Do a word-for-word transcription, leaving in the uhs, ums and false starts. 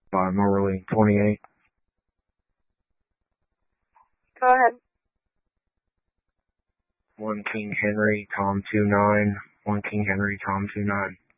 by Morley twenty-eight. Go ahead. One King Henry, Tom two nine. One King Henry, Tom two nine.